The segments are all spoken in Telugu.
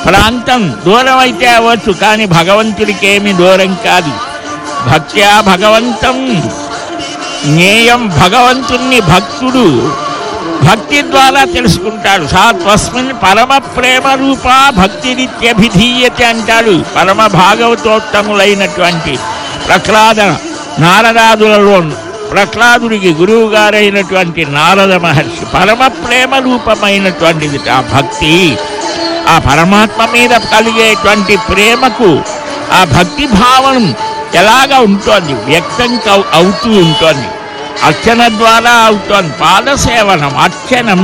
ప్రాంతం దూరం అయితే అవ్వచ్చు, కానీ భగవంతుడికి ఏమి దూరం కాదు. భక్త్యా భగవంతం జ్ఞేయం, భగవంతుణ్ణి భక్తుడు భక్తి ద్వారా తెలుసుకుంటాడు. సా తస్మిన్ పరమ ప్రేమ రూపా భక్తిరిత్యభిధీయతే అంటాడు. పరమ భాగవతోత్తములైనటువంటి ప్రహ్లాద నారదాదులలో ప్రహ్లాదుడికి గురువు గారైనటువంటి నారద మహర్షి పరమ ప్రేమ రూపమైనటువంటిది ఆ భక్తి. ఆ పరమాత్మ మీద కలిగేటువంటి ప్రేమకు ఆ భక్తి భావనం ఎలాగా ఉంటుంది, వ్యక్తం అవుతూ ఉంటుంది. అర్చన ద్వారా అవుతోంది. పాదసేవనం, అర్చనం,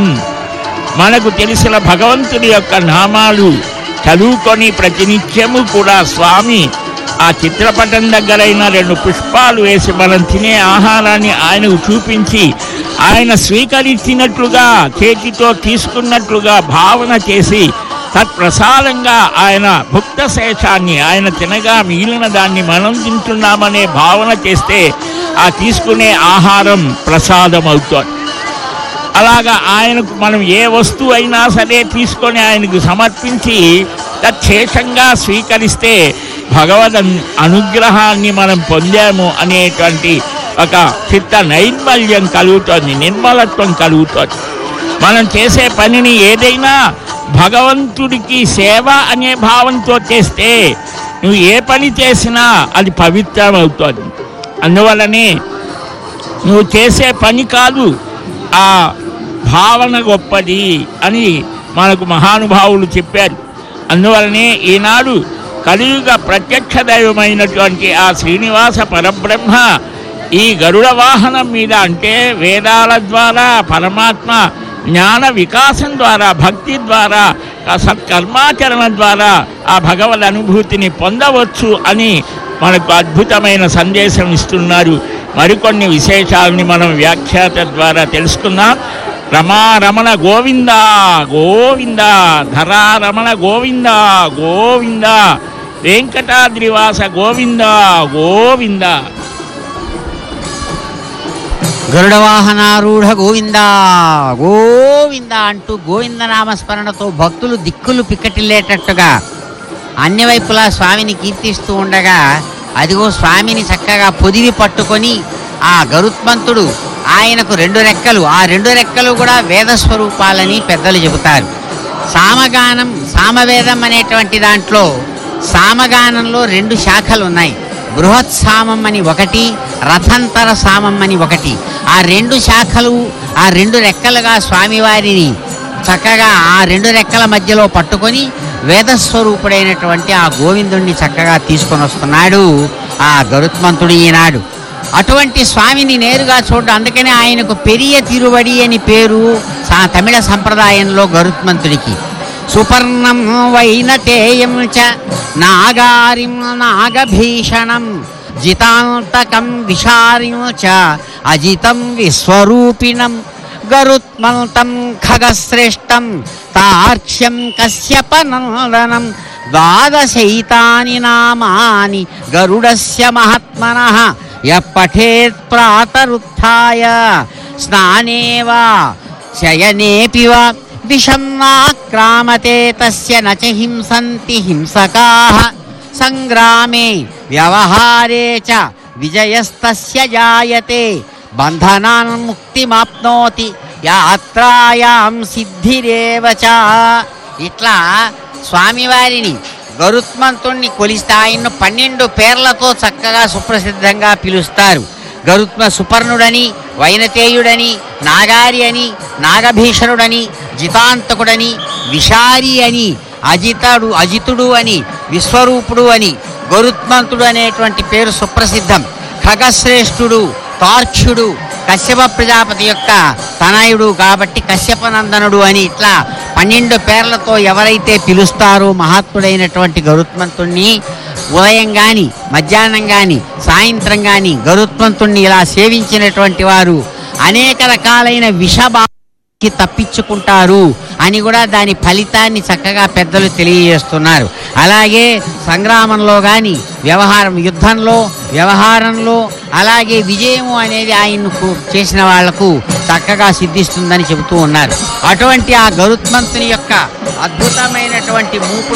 మనకు తెలిసిన భగవంతుని యొక్క నామాలు చదువుకొని ప్రతినిత్యము కూడా స్వామి ఆ చిత్రపటం దగ్గరైన 2 పుష్పాలు వేసి మనం తినే ఆహారాన్ని ఆయనకు చూపించి ఆయన స్వీకరించినట్లుగా చేతితో తీసుకున్నట్లుగా భావన చేసి తత్ప్రసాదంగా ఆయన భుక్త శేషాన్ని ఆయన తినగా మిగిలిన దాన్ని మనం తింటున్నామనే భావన చేస్తే ఆ తీసుకునే ఆహారం ప్రసాదం అవుతుంది. అలాగా ఆయనకు మనం ఏ వస్తువు అయినా సరే తీసుకొని ఆయనకు సమర్పించి తచ్చేషంగా స్వీకరిస్తే భగవద్ అనుగ్రహాన్ని మనం పొందాము అనేటువంటి ఒక చిత్త నైర్మల్యం కలుగుతుంది, నిర్మలత్వం కలుగుతుంది. మనం చేసే పనిని ఏదైనా భగవంతుడికి సేవ అనే భావంతో చేస్తే నువ్వు ఏ పని చేసినా అది పవిత్రం అవుతుంది. అందువలనే నువ్వు చేసే పని కాదు, ఆ భావన గొప్పది అని మనకు మహానుభావులు చెప్పారు. అందువలనే ఈనాడు కలియుగ ప్రత్యక్ష దైవమైనటువంటి ఆ శ్రీనివాస పరబ్రహ్మ ఈ గరుడ వాహనం మీద, అంటే వేదాల ద్వారా పరమాత్మ జ్ఞాన వికాసం ద్వారా భక్తి ద్వారా సత్కర్మాచరణ ద్వారా ఆ భగవద్ అనుభూతిని పొందవచ్చు అని మనకు అద్భుతమైన సందేశం ఇస్తున్నారు. మరికొన్ని విశేషాలని మనం వ్యాఖ్యాత ద్వారా తెలుసుకుందాం. రమారమణ గోవింద గోవింద, ధరారమణ గోవింద గోవింద, వెంకటాద్రివాస గోవింద గోవింద. గరుడ వాహనారూఢ గోవింద గోవింద అంటూ గోవింద నామస్మరణతో భక్తులు దిక్కులు పిక్కటిల్లేటట్టుగా అన్ని వైపులా స్వామిని కీర్తిస్తూ ఉండగా, అదిగో స్వామిని చక్కగా పొదివి పట్టుకొని ఆ గరుత్మంతుడు, ఆయనకు 2 రెక్కలు, ఆ 2 రెక్కలు కూడా వేదస్వరూపాలని పెద్దలు చెబుతారు. సామగానం, సామవేదం అనేటువంటి దాంట్లో సామగానంలో 2 శాఖలు ఉన్నాయి. బృహత్ సామం అని ఒకటి, రథంతర సామం అని ఒకటి. ఆ 2 శాఖలు ఆ 2 రెక్కలుగా స్వామివారిని చక్కగా ఆ 2 రెక్కల మధ్యలో పట్టుకొని వేదస్వరూపుడైనటువంటి ఆ గోవిందుణ్ణి చక్కగా తీసుకొని వస్తున్నాడు ఆ గరుత్మంతుడు ఈనాడు. అటువంటి స్వామిని నేరుగా చూడడం, అందుకనే ఆయనకు పెరియ తిరువడి అని పేరు తమిళ సంప్రదాయంలో గరుత్మంతుడికి. సుపర్ణం వైనతేయం చ నాగారిం నాగభీషణం జితాంతకం విషారిం చ అజితం విశ్వరూపిణం గరుత్మంతం ఖగశ్రేష్టం తార్క్ష్యం కశ్యపనందనం ద్వాదశైతాని నామాని గరుడస్య మహాత్మనః యపఠేత్ ప్రాతరుత్థాయ స్నానేవా శయనేపి వా విషం నాక్రామతే తస్య నచ హింసంతి హింసకాః సంగ్రామే వ్యవహారే చ విజయస్తస్య జాయతే బంధనాన్ ముక్తిమాప్నోతి యాత్రాయాం సిద్ధిరేవ చ. ఇట్లా స్వామివారిని గరుత్మంతుణ్ణి కొలిస్తే ఆయన్ను 12 పేర్లతో చక్కగా సుప్రసిద్ధంగా పిలుస్తారు. గరుత్మ సుపర్ణుడని, వైనతేయుడని, నాగారి అని, నాగభీషణుడని, జితాంతకుడని, విషారి అని, అజితుడు అని, విశ్వరూపుడు అని గరుత్మంతుడు అనేటువంటి పేరు సుప్రసిద్ధం. ఖగశ్రేష్ఠుడు, తార్క్ష్యుడు, కశ్యప ప్రజాపతి యొక్క తనయుడు కాబట్టి కశ్యపనందనుడు అని ఇట్లా 12 పేర్లతో ఎవరైతే పిలుస్తారో మహాత్ముడైనటువంటి గరుత్మంతుణ్ణి, ఉదయం కానీ మధ్యాహ్నం కానీ సాయంత్రం కానీ గరుత్మంతుణ్ణి ఇలా సేవించినటువంటి వారు అనేక రకాలైన విషబాధకి తప్పించుకుంటారు అని కూడా దాని ఫలితాన్ని చక్కగా పెద్దలు తెలియజేస్తున్నారు. అలాగే సంగ్రామంలో కానీ యుద్ధంలో వ్యవహారంలో అలాగే విజయము అనేది ఆయన్ను చేసిన వాళ్లకు చక్కగా సిద్ధిస్తుందని చెబుతూ ఉన్నారు. అటువంటి ఆ గరుత్మంతుని యొక్క అద్భుతమైనటువంటి మూపుడు